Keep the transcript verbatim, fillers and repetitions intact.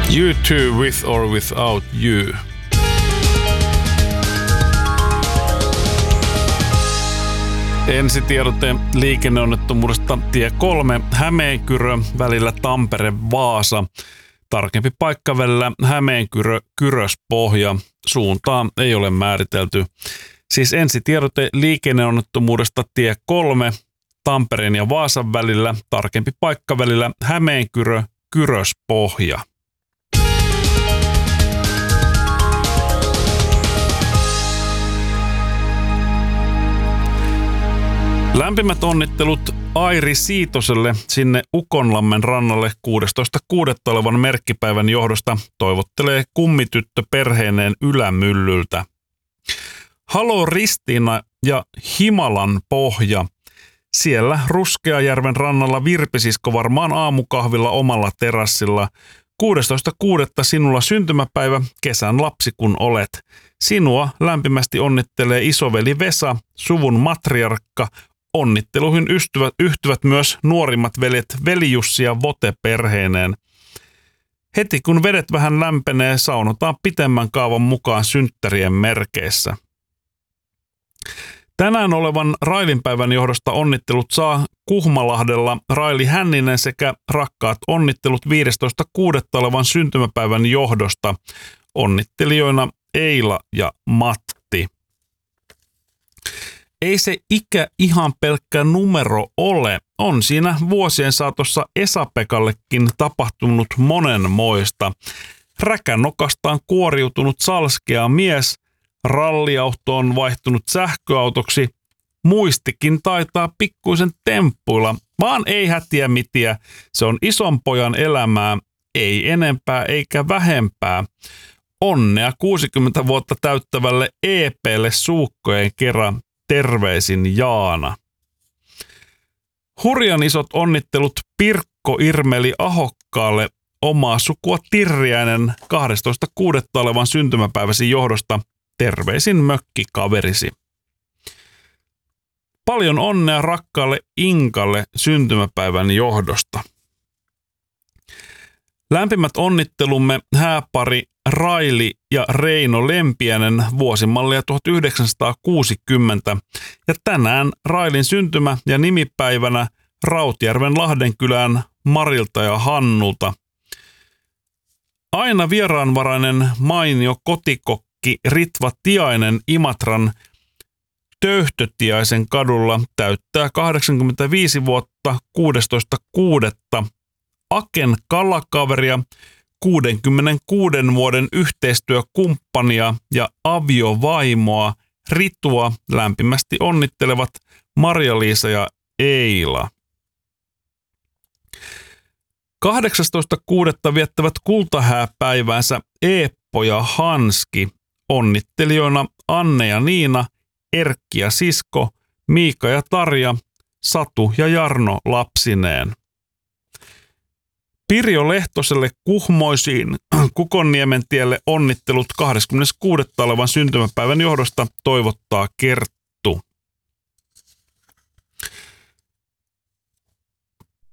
You Too With or Without You. Ensitiedote liikenneonnettomuudesta tie kolme Hämeenkyrö välillä Tampere-Vaasa. Tarkempi paikka välillä Hämeenkyrö-Kyröspohja. Suuntaa ei ole määritelty. Siis ensitiedote liikenneonnettomuudesta tie kolme Tampereen ja Vaasan välillä. Tarkempi paikka välillä Hämeenkyrö-Kyröspohja. Lämpimät onnittelut Airi Siitoselle sinne Ukonlammen rannalle kuudestoista kuudetta olevan merkkipäivän johdosta toivottelee kummityttö perheineen Ylämyllyltä. Halo Ristiina ja Himalan pohja. Siellä Ruskeajärven rannalla Virpisisko varmaan aamukahvilla omalla terassilla. kuudestoista kuudetta sinulla syntymäpäivä, kesän lapsi kun olet. Sinua lämpimästi onnittelee isoveli Vesa, suvun matriarkka. Onnitteluihin yhtyvät, yhtyvät myös nuorimmat veljet Veli-Jussi ja Vote perheineen. Heti kun vedet vähän lämpenee, saunotaan pitemmän kaavan mukaan synttärien merkeissä. Tänään olevan Railinpäivän johdosta onnittelut saa Kuhmalahdella Raili Hänninen sekä rakkaat onnittelut viidestoista kuudetta olevan syntymäpäivän johdosta. Onnittelijoina Eila ja Matti. Ei se ikä ihan pelkkä numero ole. On siinä vuosien saatossa Esa-Pekallekin tapahtunut monenmoista. Räkänokastaan kuoriutunut salskea mies, ralliauto on vaihtunut sähköautoksi, muistikin taitaa pikkuisen temppuilla, vaan ei hätiä mitiä. Se on ison pojan elämää, ei enempää eikä vähempää. Onnea kuusikymmentä vuotta täyttävälle E P:lle suukkojen kerran. Terveisin Jaana. Hurjan isot onnittelut Pirkko Irmeli Ahokkaalle omaa sukua Tirriäinen kahdestoista kuudetta olevan syntymäpäiväsi johdosta. Terveisin mökkikaverisi. Paljon onnea rakkaalle Inkalle syntymäpäivän johdosta. Lämpimät onnittelumme hääpari Raili ja Reino Lempiänen vuosimallia tuhatyhdeksänsataakuusikymmentä ja tänään Railin syntymä- ja nimipäivänä Rautjärven Lahdenkylän Marilta ja Hannulta. Aina vieraanvarainen mainio kotikokki Ritva Tiainen Imatran Töyhtötiaisen kadulla täyttää kahdeksankymmentäviisi vuotta kuudestoista kuudetta. Aken kalakaveria, kuudenkymmenenkuuden vuoden yhteistyökumppania ja aviovaimoa Ritua lämpimästi onnittelevat Marja-Liisa ja Eila. kahdeksastoista kuudetta viettävät kultahääpäiväänsä Eeppo ja Hanski. Onnittelijoina Anne ja Niina, Erkki ja Sisko, Miika ja Tarja, Satu ja Jarno lapsineen. Pirjo Lehtoselle Kuhmoisiin Kukonniemen tielle onnittelut kahdeskymmenes kuudetta olevan syntymäpäivän johdosta toivottaa Kerttu.